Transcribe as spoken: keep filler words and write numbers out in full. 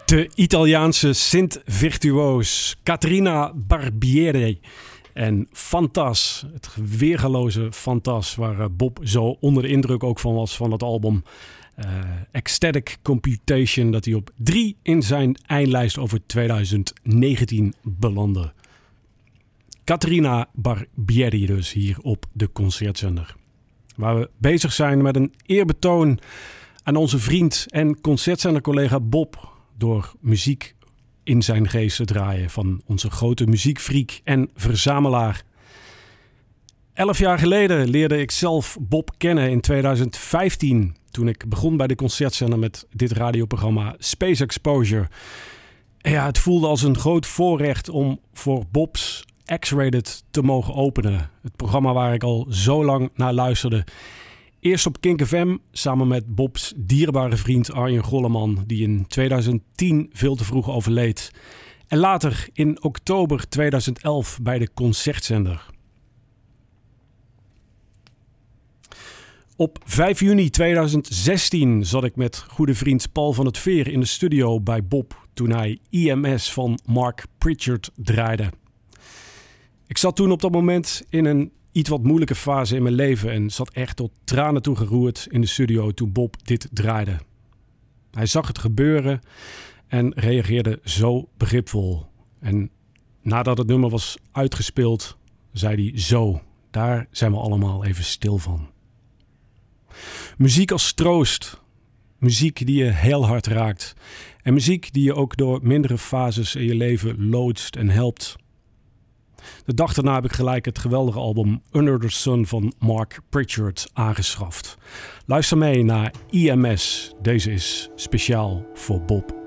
De Italiaanse Sint-virtuoos Caterina Barbieri en Fantas, het weergaloze Fantas, waar Bob zo onder de indruk ook van was van het album uh, Ecstatic Computation, dat hij op drie in zijn eindlijst over twintig negentien belandde. Caterina Barbieri dus hier op de Concertzender. Waar we bezig zijn met een eerbetoon aan onze vriend en Concertzender-collega Bob door muziek in zijn geest te draaien van onze grote muziekfreak en verzamelaar. Elf jaar geleden leerde ik zelf Bob kennen in twintig vijftien, toen ik begon bij de Concertzender met dit radioprogramma Space Exposure. En ja, het voelde als een groot voorrecht om voor Bob's X-Rated te mogen openen. Het programma waar ik al zo lang naar luisterde. Eerst op Kink F M samen met Bob's dierbare vriend Arjen Golleman, die in twintig tien veel te vroeg overleed. En later in oktober twintig elf bij de Concertzender. Op vijf juni twintig zestien zat ik met goede vriend Paul van het Veer in de studio bij Bob toen hij I M S van Mark Pritchard draaide. Ik zat toen op dat moment in een iets wat moeilijke fase in mijn leven en zat echt tot tranen toe geroerd in de studio toen Bob dit draaide. Hij zag het gebeuren en reageerde zo begripvol. En nadat het nummer was uitgespeeld, zei hij zo, daar zijn we allemaal even stil van. Muziek als troost, muziek die je heel hard raakt en muziek die je ook door mindere fases in je leven loodst en helpt. De dag daarna heb ik gelijk het geweldige album Under the Sun van Mark Pritchard aangeschaft. Luister mee naar I M S. Deze is speciaal voor Bob.